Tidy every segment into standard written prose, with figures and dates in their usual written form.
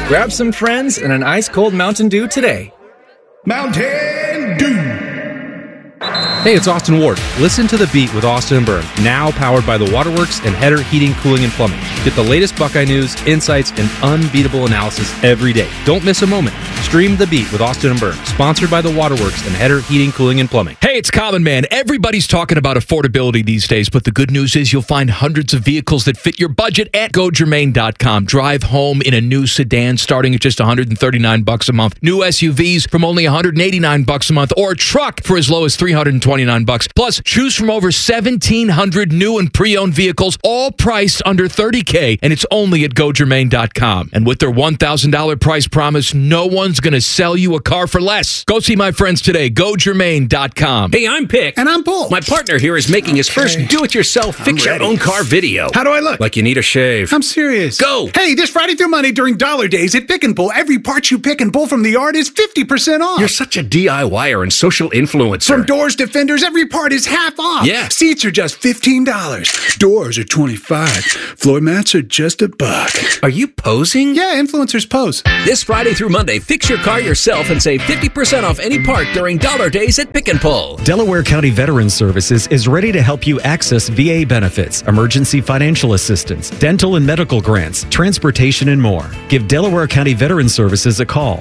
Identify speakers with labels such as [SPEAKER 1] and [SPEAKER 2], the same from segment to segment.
[SPEAKER 1] Grab some friends and an ice-cold Mountain Dew today.
[SPEAKER 2] Mountain Dew.
[SPEAKER 3] Hey, it's Austin Ward. Listen to The Beat with Austin and Byrne, now powered by the Waterworks and Header Heating, Cooling, and Plumbing. Get the latest Buckeye news, insights, and unbeatable analysis every day. Don't miss a moment. Stream The Beat with Austin and Byrne, sponsored by the Waterworks and Header Heating, Cooling, and Plumbing.
[SPEAKER 4] Hey, it's Common Man. Everybody's talking about affordability these days, but the good news is you'll find hundreds of vehicles that fit your budget at GoGermain.com. Drive home in a new sedan starting at just $139 a month. New SUVs from only $189 a month, or a truck for as low as $329. Plus, choose from over 1,700 new and pre-owned vehicles, all priced under $30K, and it's only at GoGermain.com. And with their $1,000 price promise, no one's going to sell you a car for less. Go see my friends today. GoGermain.com.
[SPEAKER 5] Hey, I'm Pick.
[SPEAKER 2] And I'm Bull.
[SPEAKER 5] My partner here is making his first do-it-yourself fix-your-own-car video.
[SPEAKER 2] How do I look?
[SPEAKER 5] Like you need a shave.
[SPEAKER 2] I'm serious.
[SPEAKER 5] Go!
[SPEAKER 2] Hey, this Friday through Monday during Dollar Days at Pick and Pull, every part you pick and pull from the yard is 50% off.
[SPEAKER 5] You're such a DIYer and social influencer.
[SPEAKER 2] From doors to fenders, every part is half off.
[SPEAKER 5] Yeah.
[SPEAKER 2] Seats are just $15. Doors are $25. Floor mats are just $1.
[SPEAKER 5] Are you posing?
[SPEAKER 2] Yeah, influencers pose.
[SPEAKER 6] This Friday through Monday, fix your car yourself and save 50% off any part during Dollar Days at Pick and Pull.
[SPEAKER 7] Delaware County Veterans Services is ready to help you access VA benefits, emergency financial assistance, dental and medical grants, transportation, and more. Give Delaware County Veterans Services a call,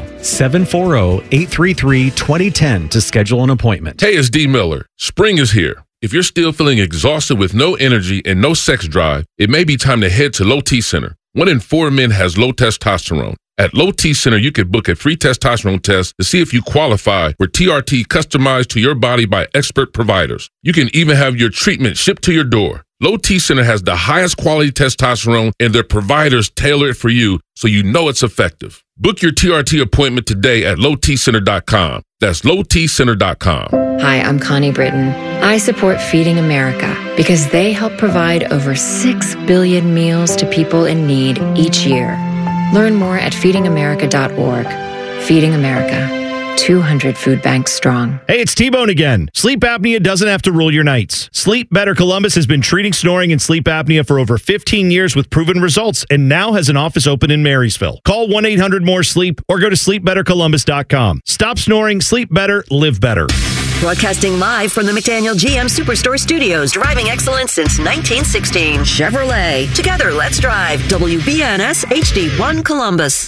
[SPEAKER 7] 740-833-2010 to schedule an appointment.
[SPEAKER 8] Hey, it's D. Miller. Spring is here. If you're still feeling exhausted with no energy and no sex drive, it may be time to head to Low T Center. 1 in 4 men has low testosterone. At Low T Center, you can book a free testosterone test to see if you qualify for TRT customized to your body by expert providers. You can even have your treatment shipped to your door. Low T Center has the highest quality testosterone, and their providers tailor it for you so you know it's effective. Book your TRT appointment today at lowtcenter.com. That's lowtcenter.com.
[SPEAKER 9] Hi, I'm Connie Britton. I support Feeding America because they help provide over 6 billion meals to people in need each year. Learn more at feedingamerica.org. Feeding America. 200 food banks strong.
[SPEAKER 10] Hey, it's T-Bone again. Sleep apnea doesn't have to rule your nights. Sleep Better Columbus has been treating snoring and sleep apnea for over 15 years with proven results and now has an office open in Marysville. Call 1-800-MORE-SLEEP or go to sleepbettercolumbus.com. Stop snoring, sleep better, live better.
[SPEAKER 11] Broadcasting live from the McDaniel GM Superstore Studios, driving excellence since 1916. Chevrolet. Together, let's drive. WBNS HD1 Columbus.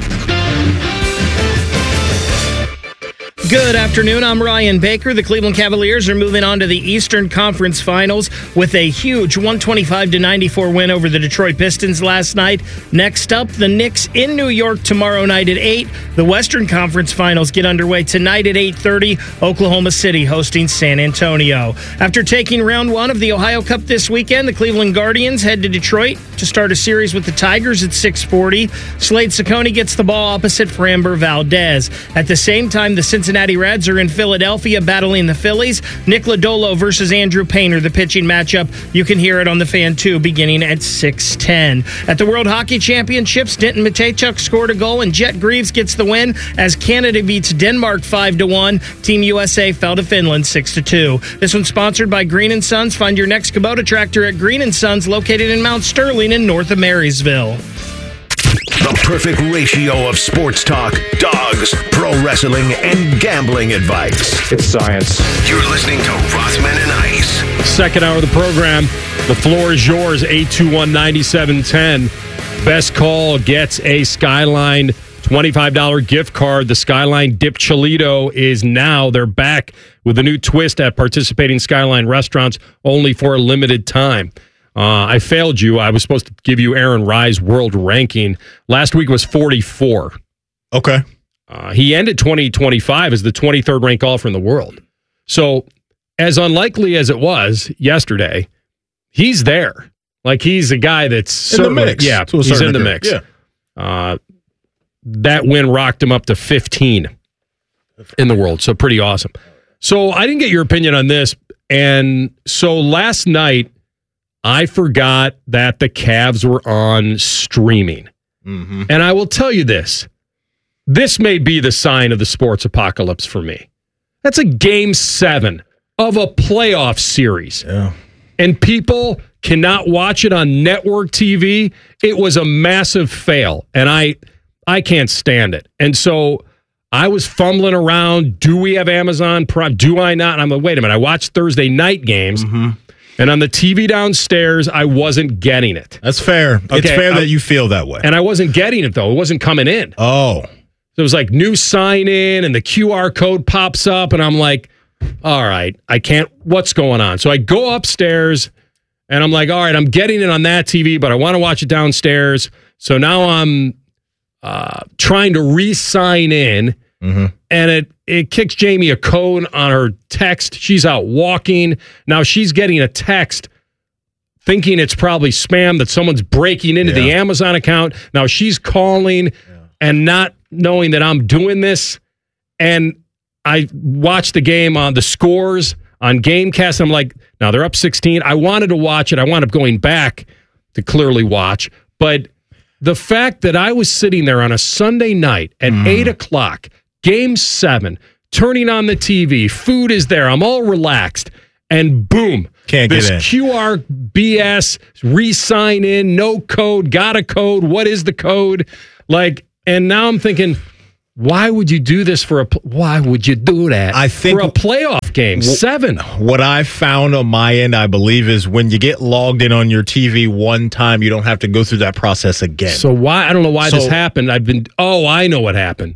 [SPEAKER 12] Good afternoon. I'm Ryan Baker. The Cleveland Cavaliers are moving on to the Eastern Conference Finals with a huge 125-94 win over the Detroit Pistons last night. Next up, the Knicks in New York tomorrow night at 8. The Western Conference Finals get underway tonight at 8:30. Oklahoma City hosting San Antonio. After taking round 1 of the Ohio Cup this weekend, the Cleveland Guardians head to Detroit to start a series with the Tigers at 6:40. Slade Ciccone gets the ball opposite Framber Valdez. At the same time, the Cincinnati Reds are in Philadelphia battling the Phillies. Nick Lodolo versus Andrew Painter, the pitching matchup. You can hear it on the Fan 2 beginning at 6:10. At the World Hockey Championships, Denton Mateychuk scored a goal and Jet Greaves gets the win as Canada beats Denmark 5-1. Team USA fell to Finland 6-2. This one's sponsored by Green & Sons. Find your next Kubota tractor at Green & Sons, located in Mount Sterling in north of Marysville.
[SPEAKER 13] The perfect ratio of sports talk, dogs, pro wrestling, and gambling advice.
[SPEAKER 14] It's science.
[SPEAKER 13] You're listening to Rothman and Ice.
[SPEAKER 14] Second hour of the program. The floor is yours, 821-9710. Best call gets a Skyline $25 gift card. The Skyline Dip Cholito is now, they're back with a new twist at participating Skyline restaurants only for a limited time. I failed you. I was supposed to give you Aaron Rye's world ranking. Last week was 44.
[SPEAKER 10] Okay.
[SPEAKER 14] He ended 2025 as the 23rd ranked golfer in the world. So, as unlikely as it was yesterday, he's there. Like, he's a guy that's
[SPEAKER 10] in the mix.
[SPEAKER 14] Yeah, he's in the mix. Yeah. That win rocked him up to 15 in the world. So, pretty awesome. So, I didn't get your opinion on this. And so, last night, I forgot that the Cavs were on streaming. Mm-hmm. And I will tell you this. This may be the sign of the sports apocalypse for me. That's a Game 7 of a playoff series.
[SPEAKER 10] Yeah.
[SPEAKER 14] And people cannot watch it on network TV. It was a massive fail. And I I can't stand it. And so I was fumbling around. Do we have Amazon Prime? Do I not? And I'm like, wait a minute. I watched Thursday night games. And on the TV downstairs, I wasn't getting it.
[SPEAKER 15] That's fair. Okay, it's fair that you feel that way.
[SPEAKER 14] And I wasn't getting it, though. It wasn't coming in.
[SPEAKER 15] Oh.
[SPEAKER 14] So it was like new sign in, and the QR code pops up, and I'm like, all right, I can't. What's going on? So I go upstairs, and I'm like, all right, I'm getting it on that TV, but I want to watch it downstairs. So now I'm trying to re-sign in, and it kicks Jamie a code on her text. She's out walking. Now she's getting a text thinking it's probably spam, that someone's breaking into the Amazon account. Now she's calling and not knowing that I'm doing this. And I watched the game on the scores on Gamecast. I'm like, now they're up 16. I wanted to watch it. I wound up going back to clearly watch. But the fact that I was sitting there on a Sunday night at 8 o'clock, Game 7, turning on the TV, food is there, I'm all relaxed, and boom,
[SPEAKER 15] can't
[SPEAKER 14] this
[SPEAKER 15] get in.
[SPEAKER 14] QR BS, re-sign in, no code, got a code, what is the code? Like, and now I'm thinking, why would you do this why would you do that
[SPEAKER 15] I think
[SPEAKER 14] for a playoff game? 7.
[SPEAKER 15] What I found on my end, I believe, is when you get logged in on your TV one time, you don't have to go through that process again.
[SPEAKER 14] So why? I don't know why this happened. I know what happened.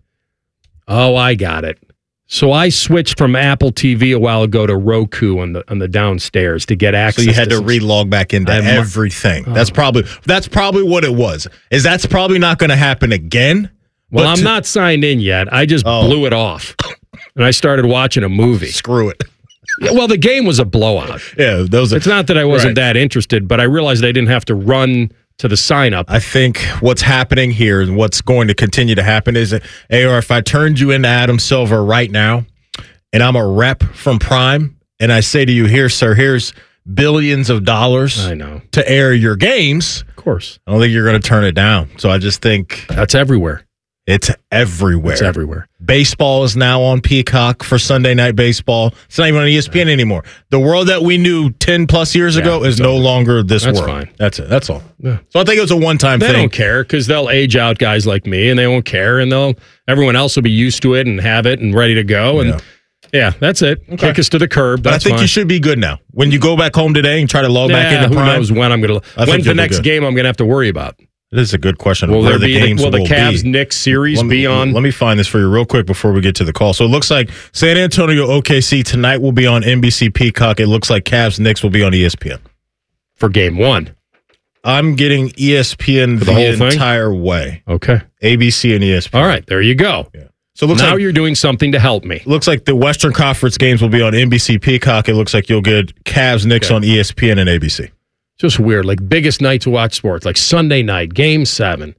[SPEAKER 14] Oh, I got it. So I switched from Apple TV a while ago to Roku on the downstairs to get access.
[SPEAKER 15] So you had to re-log back into everything. That's probably what it was. That's probably not going to happen again.
[SPEAKER 14] Well, I'm not signed in yet. I just blew it off, and I started watching a movie.
[SPEAKER 15] Screw it.
[SPEAKER 14] Well, the game was a blowout.
[SPEAKER 15] Yeah,
[SPEAKER 14] it's not that I wasn't that interested, but I realized I didn't have to run to the sign up.
[SPEAKER 15] I think what's happening here and what's going to continue to happen is that, AR, if I turned you into Adam Silver right now, and I'm a rep from Prime, and I say to you, here, sir, here's billions of dollars to air your games.
[SPEAKER 14] Of course.
[SPEAKER 15] I don't think you're going to turn it down. So I just think
[SPEAKER 14] that's everywhere.
[SPEAKER 15] It's everywhere.
[SPEAKER 14] It's everywhere.
[SPEAKER 15] Baseball is now on Peacock for Sunday Night Baseball. It's not even on ESPN anymore. The world that we knew 10 plus years ago is no longer this world.
[SPEAKER 14] Fine.
[SPEAKER 15] That's it. That's all. Yeah. So I think it was a one-time thing.
[SPEAKER 14] They don't care because they'll age out guys like me, and they won't care, and everyone else will be used to it and have it and ready to go. And that's it. Okay. Kick us to the curb.
[SPEAKER 15] But I think you should be good now. When you go back home today and try to log back into Prime,
[SPEAKER 14] who knows when I'm going to. When's the next game I'm going to have to worry about?
[SPEAKER 15] This is a good question.
[SPEAKER 14] Will the Cavs-Knicks series be on?
[SPEAKER 15] Let me find this for you real quick before we get to the call. So it looks like San Antonio OKC tonight will be on NBC Peacock. It looks like Cavs-Knicks will be on ESPN.
[SPEAKER 14] For game 1.
[SPEAKER 15] I'm getting ESPN the entire way.
[SPEAKER 14] Okay.
[SPEAKER 15] ABC and ESPN.
[SPEAKER 14] All right, there you go. Yeah. So it looks now you're doing something to help me.
[SPEAKER 15] Looks like the Western Conference games will be on NBC Peacock. It looks like you'll get Cavs-Knicks on ESPN and ABC.
[SPEAKER 14] Just weird, like biggest night to watch sports, like Sunday night, Game 7,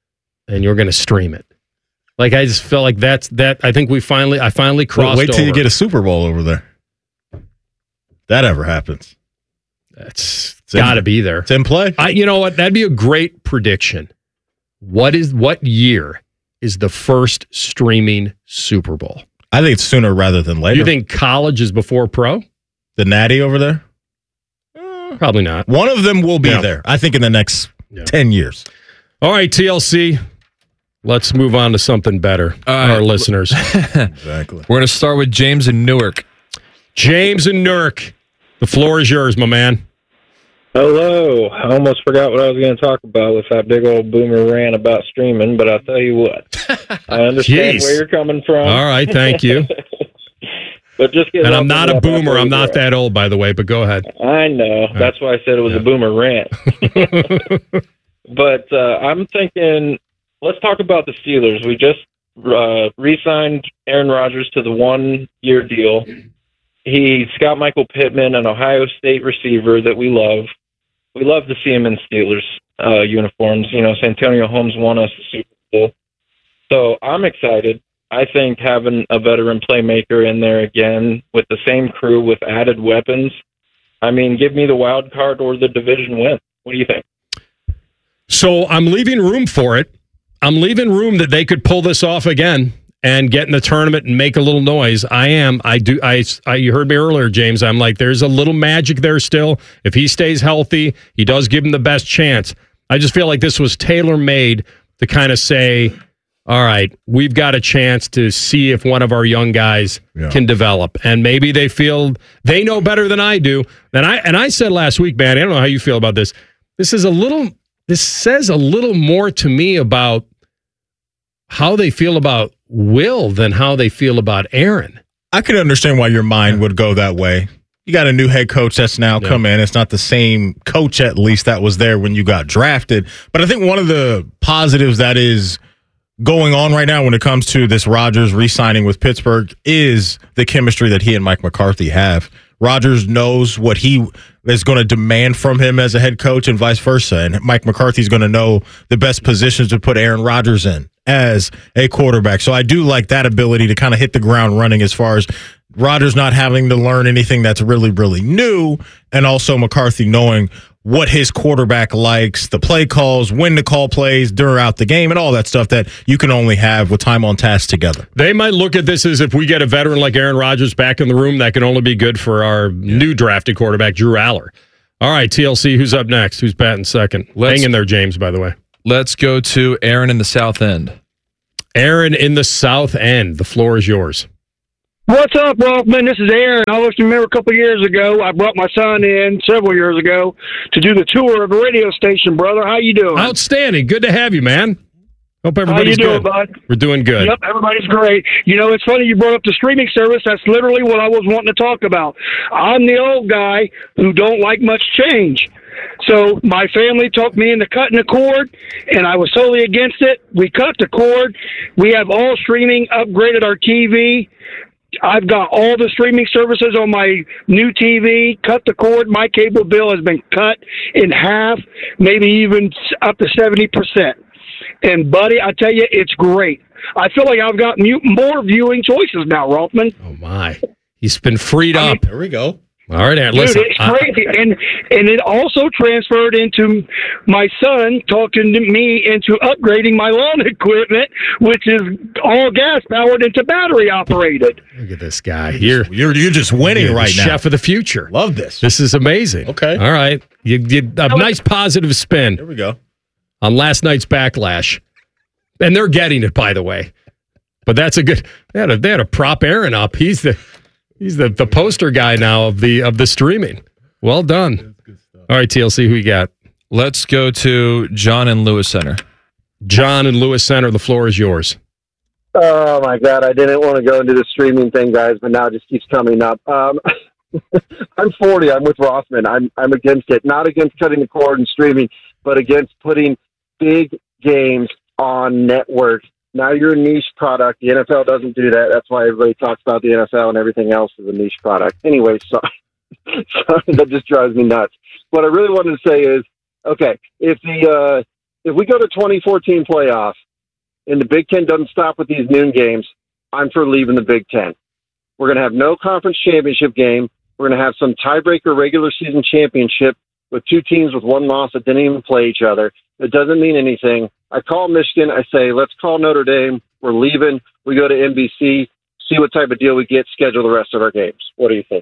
[SPEAKER 14] and you're going to stream it. Like I just felt like that. I think I finally crossed.
[SPEAKER 15] Wait till you get a Super Bowl over there. That ever happens?
[SPEAKER 14] That's got to be there.
[SPEAKER 15] It's in play.
[SPEAKER 14] You know what? That'd be a great prediction. What year is the first streaming Super Bowl?
[SPEAKER 15] I think it's sooner rather than later.
[SPEAKER 14] You think college is before pro?
[SPEAKER 15] The Natty over there?
[SPEAKER 14] Probably not.
[SPEAKER 15] One of them will be there, I think, in the next 10 years.
[SPEAKER 14] All right, TLC. Let's move on to something better. Our listeners.
[SPEAKER 15] Exactly.
[SPEAKER 3] We're going to start with James in Newark.
[SPEAKER 14] James in Newark. The floor is yours, my man.
[SPEAKER 16] Hello. I almost forgot what I was going to talk about with that big old boomer rant about streaming, but I'll tell you what. I understand where you're coming from.
[SPEAKER 14] All right, thank you.
[SPEAKER 16] But just
[SPEAKER 14] and I'm not a boomer. I'm not that old, by the way, but go ahead.
[SPEAKER 16] I know. That's why I said it was a boomer rant. But I'm thinking, let's talk about the Steelers. We just re-signed Aaron Rodgers to the 1-year deal. He's got Michael Pittman, an Ohio State receiver that we love. We love to see him in Steelers uniforms. You know, Santonio Holmes won us the Super Bowl. So I'm excited. I think having a veteran playmaker in there again with the same crew with added weapons, I mean, give me the wild card or the division win. What do you think?
[SPEAKER 14] So I'm leaving room for it. I'm leaving room that they could pull this off again and get in the tournament and make a little noise. You heard me earlier, James. I'm like, there's a little magic there still. If he stays healthy, he does give him the best chance. I just feel like this was tailor-made to kind of say, all right, we've got a chance to see if one of our young guys can develop. And maybe they feel they know better than I do. And I said last week, man, I don't know how you feel about this. This says a little more to me about how they feel about Will than how they feel about Aaron.
[SPEAKER 15] I could understand why your mind would go that way. You got a new head coach that's now come in. It's not the same coach, at least, that was there when you got drafted. But I think one of the positives that is going on right now when it comes to this Rodgers re-signing with Pittsburgh is the chemistry that he and Mike McCarthy have. Rodgers knows what he is going to demand from him as a head coach and vice versa. And Mike McCarthy is going to know the best positions to put Aaron Rodgers in as a quarterback. So I do like that ability to kind of hit the ground running as far as Rodgers not having to learn anything that's really, really new, and also McCarthy knowing what his quarterback likes, the play calls, when to call plays throughout the game, and all that stuff that you can only have with time on task together.
[SPEAKER 14] They might look at this as if we get a veteran like Aaron Rodgers back in the room, that can only be good for our new drafted quarterback, Drew Aller. All right, TLC, who's up next? Who's batting second? Hang in there, James, by the way.
[SPEAKER 3] Let's go to Aaron in the South End.
[SPEAKER 14] Aaron in the South End. The floor is yours.
[SPEAKER 17] What's up, Rothman? This is Aaron. I just remember a couple of years ago, I brought my son in several years ago to do the tour of a radio station, brother. How you doing?
[SPEAKER 14] Outstanding. Good to have you, man. Hope everybody's good.
[SPEAKER 17] How you doing, bud?
[SPEAKER 14] We're doing good.
[SPEAKER 17] Yep, everybody's great. You know, it's funny you brought up the streaming service. That's literally what I was wanting to talk about. I'm the old guy who don't like much change. So my family talked me into cutting the cord, and I was totally against it. We cut the cord. We have all streaming, upgraded our TV. I've got all the streaming services on my new TV, cut the cord. My cable bill has been cut in half, maybe even up to 70%. And, buddy, I tell you, it's great. I feel like I've got more viewing choices now, Rothman.
[SPEAKER 14] Oh, my. He's been freed up.
[SPEAKER 15] There we go.
[SPEAKER 14] All right, Aaron,
[SPEAKER 17] dude,
[SPEAKER 14] listen.
[SPEAKER 17] It's crazy. And it also transferred into my son talking to me into upgrading my lawn equipment, which is all gas-powered into battery-operated.
[SPEAKER 14] Look at this guy.
[SPEAKER 15] You're just winning right now.
[SPEAKER 14] Chef of the future.
[SPEAKER 15] Love this.
[SPEAKER 14] This is amazing.
[SPEAKER 15] Okay.
[SPEAKER 14] All right. You a nice positive spin.
[SPEAKER 15] There we go.
[SPEAKER 14] On last night's backlash. And they're getting it, by the way. But that's a good... They had to prop Aaron up. He's the poster guy now of the streaming. Well done. All right, TLC, who you got?
[SPEAKER 3] Let's go to John in Lewis Center.
[SPEAKER 14] John in Lewis Center, the floor is yours.
[SPEAKER 18] Oh, my God. I didn't want to go into the streaming thing, guys, but now it just keeps coming up. I'm 40. I'm with Rothman. I'm against it. Not against cutting the cord and streaming, but against putting big games on networks. Now you're a niche product. The NFL doesn't do that. That's why everybody talks about the NFL and everything else is a niche product. Anyway, sorry. That just drives me nuts. What I really wanted to say is, okay, if we go to 2014 playoffs and the Big Ten doesn't stop with these noon games, I'm for leaving the Big Ten. We're going to have no conference championship game. We're going to have some tiebreaker regular season championship with two teams with one loss that didn't even play each other. It doesn't mean anything. I call Michigan. I say, let's call Notre Dame. We're leaving. We go to NBC, see what type of deal we get, schedule the rest of our games. What do you think?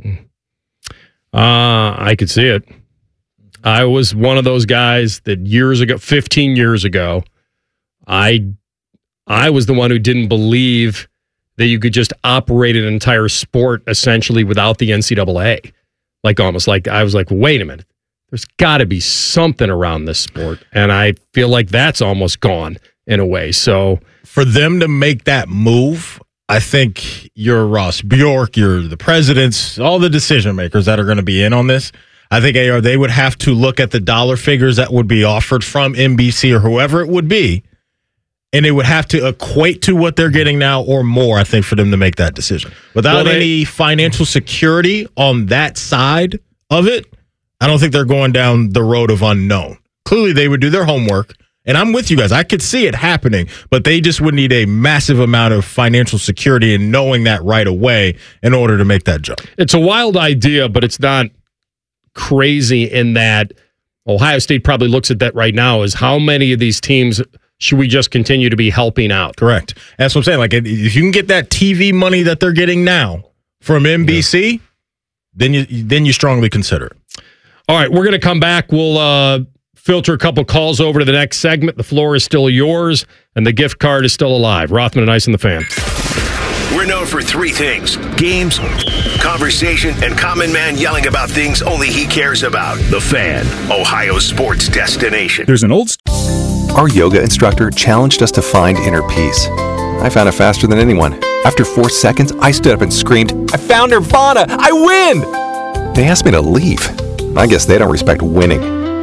[SPEAKER 14] I could see it. I was one of those guys that 15 years ago, I was the one who didn't believe that you could just operate an entire sport essentially without the NCAA. Almost like I was like, wait a minute. There's got to be something around this sport. And I feel like that's almost gone in a way. So
[SPEAKER 15] for them to make that move, I think you're Ross Bjork, you're the presidents, all the decision makers that are going to be in on this. I think they would have to look at the dollar figures that would be offered from NBC or whoever it would be, and it would have to equate to what they're getting now or more, I think, for them to make that decision. Without any financial security on that side of it, I don't think they're going down the road of unknown. Clearly, they would do their homework, and I'm with you guys. I could see it happening, but they just would need a massive amount of financial security and knowing that right away in order to make that jump.
[SPEAKER 14] It's a wild idea, but it's not crazy in that Ohio State probably looks at that right now as how many of these teams should we just continue to be helping out?
[SPEAKER 15] Correct. That's what I'm saying. Like, if you can get that TV money that they're getting now from NBC, then you strongly consider it.
[SPEAKER 14] All right, we're going to come back. We'll filter a couple calls over to the next segment. The floor is still yours, and the gift card is still alive. Rothman and Ice and the Fan.
[SPEAKER 13] We're known for three things: games, conversation, and Common Man yelling about things only he cares about. The Fan, Ohio's sports destination.
[SPEAKER 19] There's an old... Our yoga instructor challenged us to find inner peace. I found it faster than anyone. After 4 seconds, I stood up and screamed, "I found Nirvana! I win!" They asked me to leave. I guess they don't respect winning.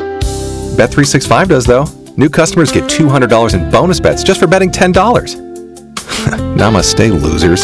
[SPEAKER 19] Bet365 does, though. New customers get $200 in bonus bets just for betting $10. Namaste, losers.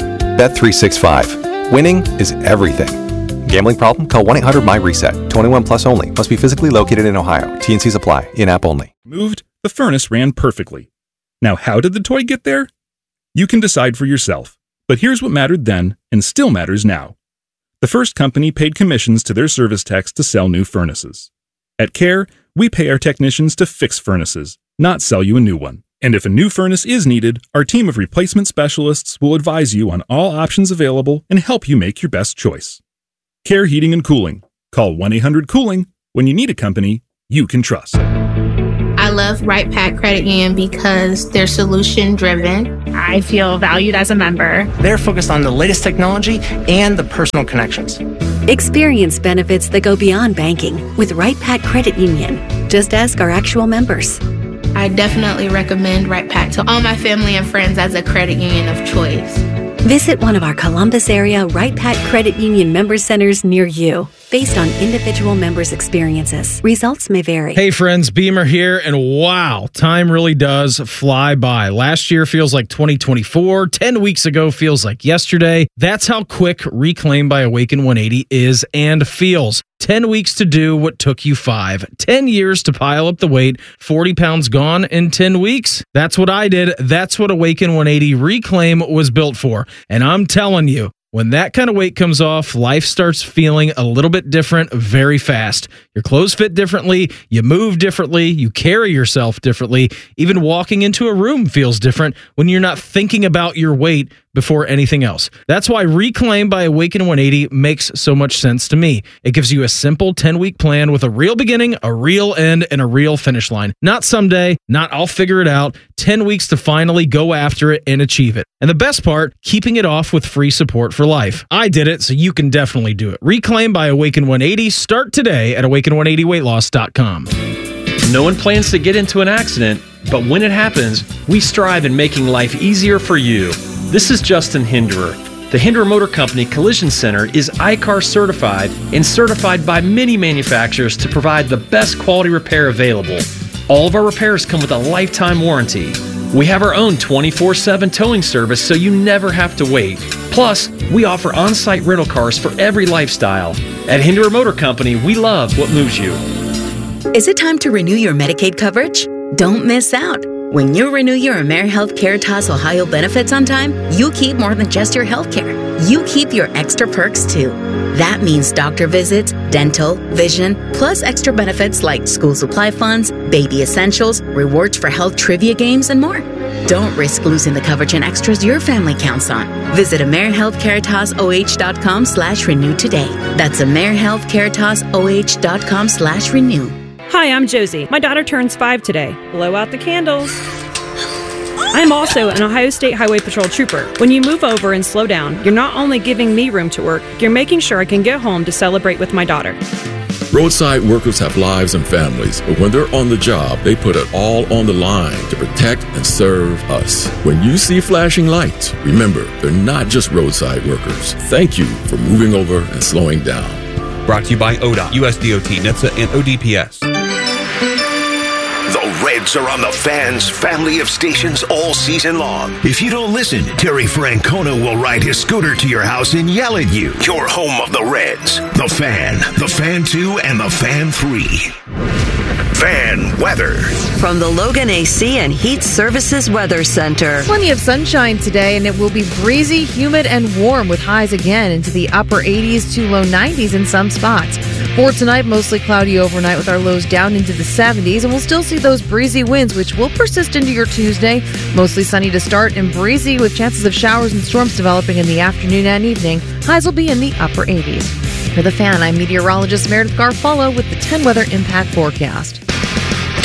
[SPEAKER 19] Bet365. Winning is everything. Gambling problem? Call 1-800-MY-RESET. 21 plus only. Must be physically located in Ohio. T&Cs apply. In-app only.
[SPEAKER 20] Moved, the furnace ran perfectly. Now, how did the toy get there? You can decide for yourself. But here's what mattered then and still matters now. The first company paid commissions to their service techs to sell new furnaces. At Care, we pay our technicians to fix furnaces, not sell you a new one. And if a new furnace is needed, our team of replacement specialists will advise you on all options available and help you make your best choice. Care Heating and Cooling. Call 1-800-COOLING when you need a company you can trust.
[SPEAKER 21] I love Right Pack Credit Union because they're solution driven. I feel valued as a member.
[SPEAKER 22] They're focused on the latest technology and the personal connections.
[SPEAKER 23] Experience benefits that go beyond banking with Right Pack Credit Union. Just ask our actual members.
[SPEAKER 21] I definitely recommend Right Pack to all my family and friends as a credit union of choice.
[SPEAKER 23] Visit one of our Columbus area Right Pack Credit Union member centers near you. Based on individual members' experiences, results may vary.
[SPEAKER 10] Hey friends, Beamer here, and wow, time really does fly by. Last year feels like 2024, 10 weeks ago feels like yesterday. That's how quick Reclaim by Awaken 180 is and feels. 10 weeks to do what took you 5. 10 years to pile up the weight, 40 pounds gone in 10 weeks. That's what I did. That's what Awaken 180 Reclaim was built for. And I'm telling you, when that kind of weight comes off, life starts feeling a little bit different very fast. Your clothes fit differently, you move differently, you carry yourself differently. Even walking into a room feels different when you're not thinking about your weight before anything else. That's why Reclaim by Awaken 180 makes so much sense to me. It gives you a simple 10-week plan with a real beginning, a real end, and a real finish line. Not someday, not I'll figure it out. 10 weeks to finally go after it and achieve it. And the best part, keeping it off with free support for life. I did it, so you can definitely do it. Reclaim by Awaken 180. Start today at awaken180weightloss.com.
[SPEAKER 24] No one plans to get into an accident, but when it happens, we strive in making life easier for you. This is Justin Hinderer. The Hinderer Motor Company Collision Center is ICAR certified and certified by many manufacturers to provide the best quality repair available. All of our repairs come with a lifetime warranty. We have our own 24/7 towing service so you never have to wait. Plus, we offer on-site rental cars for every lifestyle. At Hinderer Motor Company, we love what moves you.
[SPEAKER 25] Is it time to renew your Medicaid coverage? Don't miss out. When you renew your AmeriHealth Caritas Ohio benefits on time, you keep more than just your health care. You keep your extra perks too. That means doctor visits, dental, vision, plus extra benefits like school supply funds, baby essentials, rewards for health trivia games, and more. Don't risk losing the coverage and extras your family counts on. Visit AmeriHealthCaritasoh.com/renew today. That's AmeriHealthCaritasoh.com/renew.
[SPEAKER 26] Hi, I'm Josie. My daughter turns 5 today. Blow out the candles. I'm also an Ohio State Highway Patrol trooper. When you move over and slow down, you're not only giving me room to work, you're making sure I can get home to celebrate with my daughter.
[SPEAKER 27] Roadside workers have lives and families, but when they're on the job, they put it all on the line to protect and serve us. When you see flashing lights, remember, they're not just roadside workers. Thank you for moving over and slowing down.
[SPEAKER 28] Brought to you by ODOT, USDOT, NHTSA, and ODPS.
[SPEAKER 13] The Reds are on the Fan's family of stations all season long. If you don't listen, Terry Francona will ride his scooter to your house and yell at you. Your home of the Reds. The Fan, the Fan 2, and the Fan 3. Fan weather.
[SPEAKER 11] From the Logan AC and Heat Services Weather Center.
[SPEAKER 29] Plenty of sunshine today, and it will be breezy, humid, and warm with highs again into the upper 80s to low 90s in some spots. For tonight, mostly cloudy overnight with our lows down into the 70s, and we'll still see those breezy winds, which will persist into your Tuesday. Mostly sunny to start and breezy with chances of showers and storms developing in the afternoon and evening. Highs will be in the upper 80s. For the Fan, I'm meteorologist Meredith Garfalo with the 10 Weather Impact Forecast.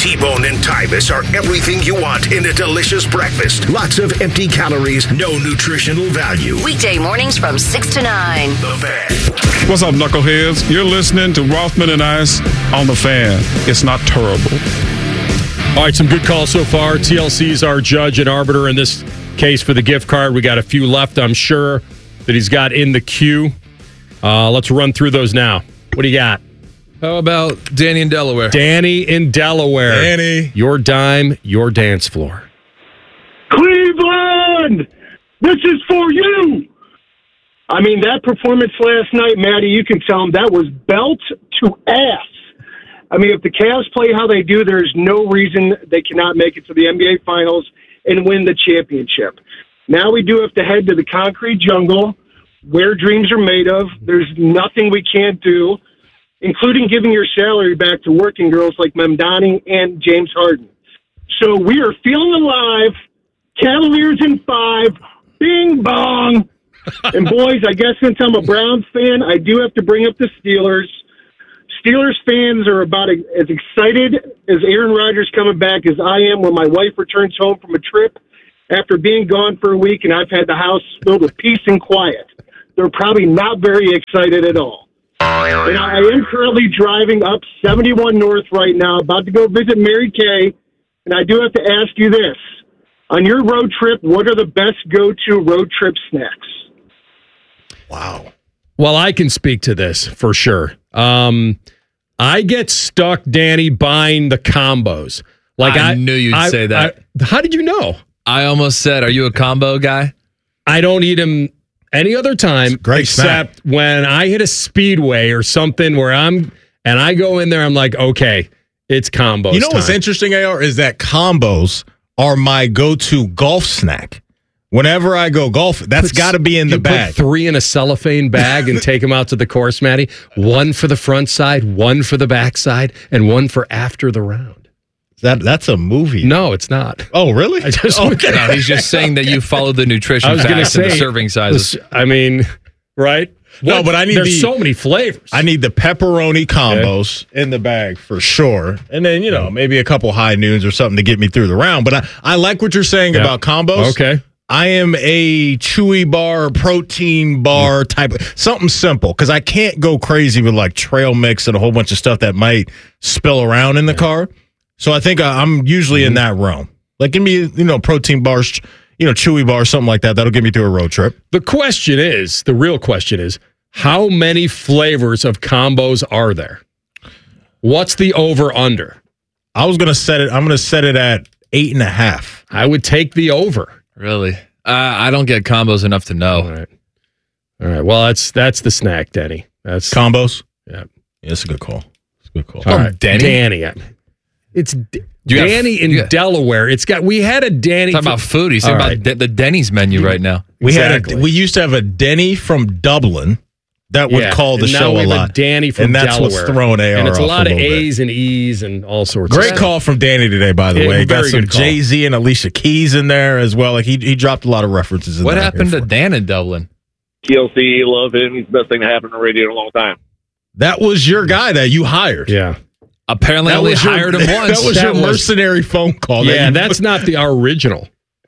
[SPEAKER 13] T-Bone and Tybus are everything you want in a delicious breakfast. Lots of empty calories, no nutritional value.
[SPEAKER 11] Weekday mornings from 6 to 9.
[SPEAKER 13] The Fan.
[SPEAKER 1] What's up, knuckleheads? You're listening to Rothman and Ice on The Fan. It's not terrible.
[SPEAKER 14] All right, some good calls so far. TLC is our judge and arbiter in this case for the gift card. We got a few left, I'm sure, that he's got in the queue. Let's run through those now. What do you got?
[SPEAKER 2] How about Danny in Delaware?
[SPEAKER 14] Danny in Delaware.
[SPEAKER 15] Danny.
[SPEAKER 14] Your dime, your dance floor.
[SPEAKER 17] Cleveland, this is for you. I mean, that performance last night, Maddie, you can tell them that was belt to ass. I mean, if the Cavs play how they do, there's no reason they cannot make it to the NBA Finals and win the championship. Now we do have to head to the concrete jungle where dreams are made of. There's nothing we can't do, including giving your salary back to working girls like Mamdani and James Harden. So we are feeling alive. Cavaliers in 5. Bing bong. And boys, I guess since I'm a Browns fan, I do have to bring up the Steelers. Steelers fans are about as excited as Aaron Rodgers coming back as I am when my wife returns home from a trip after being gone for a week and I've had the house filled with peace and quiet. They're probably not very excited at all. And I am currently driving up 71 North right now, about to go visit Mary Kay, and I do have to ask you this. On your road trip, what are the best go-to road trip snacks?
[SPEAKER 15] Wow.
[SPEAKER 14] Well, I can speak to this for sure. I get stuck, Danny, buying the combos. Like
[SPEAKER 2] I knew you'd say that.
[SPEAKER 14] How did you know?
[SPEAKER 2] I almost said, are you a combo guy?
[SPEAKER 14] I don't eat them any other time except when I hit a speedway or something where I go in there, I'm like, okay, it's combos.
[SPEAKER 15] You know what's interesting, AR, is that combos are my go-to golf snack. Whenever I go golf, that's got to be in the bag.
[SPEAKER 14] Put 3 in a cellophane bag and take them out to the course, Matty. 1 for the front side, 1 for the back side, and 1 for after the round.
[SPEAKER 15] That's a movie.
[SPEAKER 14] No, it's not.
[SPEAKER 15] Oh, really?
[SPEAKER 2] Okay. No, he's just saying that you follow the nutrition facts and the serving sizes.
[SPEAKER 14] I mean, right?
[SPEAKER 15] No, but I need
[SPEAKER 14] there's so many flavors.
[SPEAKER 15] I need the pepperoni combos in the bag for sure. And then, maybe a couple high noons or something to get me through the round. But I like what you're saying about combos.
[SPEAKER 14] Okay.
[SPEAKER 15] I am a chewy bar, protein bar type of something simple because I can't go crazy with like trail mix and a whole bunch of stuff that might spill around in the car. So I think I'm usually in that realm. Like give me, protein bars, chewy bars, something like that. That'll get me through a road trip.
[SPEAKER 14] The real question is, how many flavors of combos are there? What's the over under?
[SPEAKER 15] I'm going to set it at 8.5.
[SPEAKER 14] I would take the over.
[SPEAKER 2] Really? I don't get combos enough to know.
[SPEAKER 14] All right. Well, that's the snack, Danny. That's
[SPEAKER 15] combos.
[SPEAKER 14] Yeah.
[SPEAKER 15] It's a good call.
[SPEAKER 14] All right, Danny. It's Danny in Delaware. We had a Danny.
[SPEAKER 2] Talk about food. He's talking about the Denny's menu right now.
[SPEAKER 15] We used to have a Denny from Dublin that would call the show a lot.
[SPEAKER 14] A Danny from
[SPEAKER 15] Delaware. And that's what's throwing AR
[SPEAKER 14] and it's a lot
[SPEAKER 15] off
[SPEAKER 14] of A's and E's and all sorts.
[SPEAKER 15] Great call from Danny today, by the way. Got some Jay-Z and Alicia Keys in there as well. Like he dropped a lot of references in there.
[SPEAKER 2] What happened to Dan in Dublin?
[SPEAKER 4] TLC, love him. He's the best thing to happen on the radio in a long time.
[SPEAKER 15] That was your guy that you hired.
[SPEAKER 14] Yeah.
[SPEAKER 2] Apparently, I only hired him once.
[SPEAKER 15] That was your mercenary phone call.
[SPEAKER 14] Yeah, that's not our original.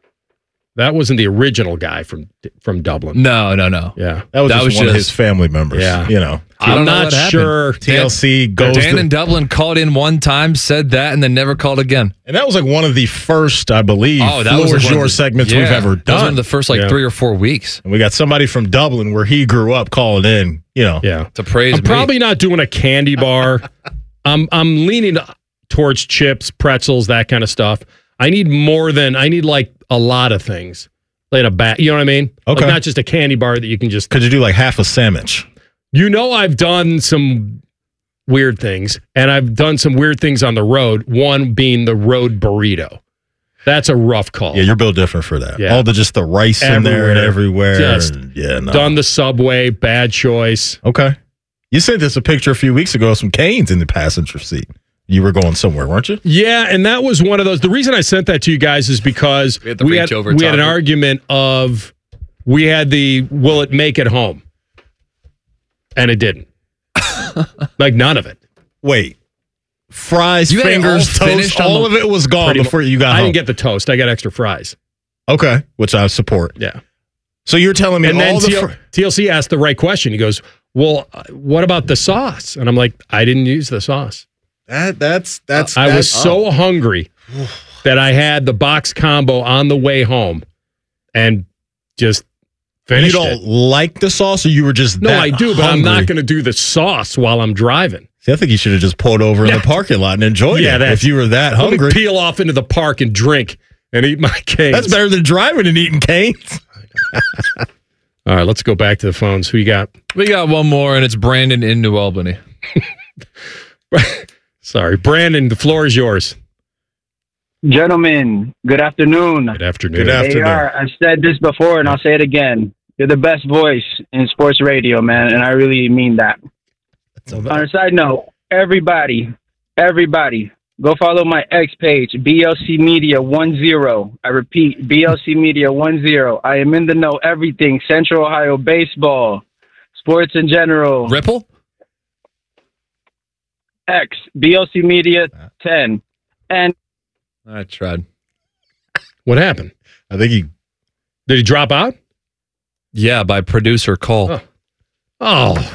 [SPEAKER 14] That wasn't the original guy from Dublin.
[SPEAKER 2] No.
[SPEAKER 14] Yeah.
[SPEAKER 15] That was just one of his family members.
[SPEAKER 14] Yeah.
[SPEAKER 2] I'm not
[SPEAKER 14] sure.
[SPEAKER 15] TLC goes
[SPEAKER 2] Dan in Dublin called in one time, said that, and then never called again.
[SPEAKER 15] And that was like one of the first, I believe,
[SPEAKER 2] that was
[SPEAKER 15] Floor Yours segments we've ever done.
[SPEAKER 2] That was one of the first 3 or 4 weeks.
[SPEAKER 15] And we got somebody from Dublin where he grew up calling in,
[SPEAKER 14] Yeah.
[SPEAKER 2] To praise me.
[SPEAKER 14] I'm probably not doing a candy bar. I'm leaning towards chips, pretzels, that kind of stuff. I need like a lot of things. Like a bat, you know what I mean?
[SPEAKER 15] Okay.
[SPEAKER 14] Like not just a candy bar that you can just.
[SPEAKER 15] Could you do like half a sandwich?
[SPEAKER 14] I've done some weird things, and I've done some weird things on the road. One being the road burrito. That's a rough call.
[SPEAKER 15] Yeah, you're built different for that.
[SPEAKER 14] Yeah.
[SPEAKER 15] All just the rice in there and everywhere.
[SPEAKER 14] Done the Subway, bad choice.
[SPEAKER 15] Okay. You sent us a picture a few weeks ago of some canes in the passenger seat. You were going somewhere, weren't you?
[SPEAKER 14] Yeah, and that was one of those. The reason I sent that to you guys is because we had an argument of we had the will it make it home? And it didn't. Like none of it.
[SPEAKER 15] Wait. fries,
[SPEAKER 2] You had it
[SPEAKER 15] fingers,
[SPEAKER 2] all
[SPEAKER 15] toast,
[SPEAKER 2] finished on
[SPEAKER 15] all
[SPEAKER 2] the-
[SPEAKER 15] of it was gone before you got
[SPEAKER 14] I
[SPEAKER 15] home.
[SPEAKER 14] didn't get the toast. I got extra fries.
[SPEAKER 15] Okay, which I support.
[SPEAKER 14] Yeah.
[SPEAKER 15] So you're telling me
[SPEAKER 14] And then
[SPEAKER 15] all the
[SPEAKER 14] TLC asked the right question. He goes, well, what about the sauce? And I'm like, I didn't use the sauce.
[SPEAKER 15] That's
[SPEAKER 14] I was so hungry that I had the box combo on the way home and just finished
[SPEAKER 15] You don't
[SPEAKER 14] it.
[SPEAKER 15] like the sauce, or you were just
[SPEAKER 14] No,
[SPEAKER 15] that
[SPEAKER 14] I do, but I'm
[SPEAKER 15] hungry?
[SPEAKER 14] not going to do the sauce while I'm driving.
[SPEAKER 15] See, I think you should have just pulled over in the parking lot and enjoyed it. If you were that
[SPEAKER 14] Let me
[SPEAKER 15] hungry,
[SPEAKER 14] peel off into the park and drink and eat my canes.
[SPEAKER 15] that's better than driving and eating canes.
[SPEAKER 14] All right, let's go back to the phones. Who you got?
[SPEAKER 2] We got one more, and it's Brandon in New Albany.
[SPEAKER 14] Sorry, Brandon, the floor is yours.
[SPEAKER 3] Gentlemen, good afternoon.
[SPEAKER 14] Good afternoon.
[SPEAKER 15] Good afternoon.
[SPEAKER 3] AR, I've said this before and I'll say it again. You're the best voice in sports radio, man, and I really mean that. On a side note, everybody, go follow my X page, BLC Media 10. I repeat, BLC Media 10. I am in the know everything Central Ohio baseball, sports in general.
[SPEAKER 2] Ripple?
[SPEAKER 3] X, BLC Media 10. And
[SPEAKER 2] I tried.
[SPEAKER 14] What happened?
[SPEAKER 15] I think
[SPEAKER 14] Did he drop out?
[SPEAKER 2] Yeah, by producer Cole.
[SPEAKER 14] Oh.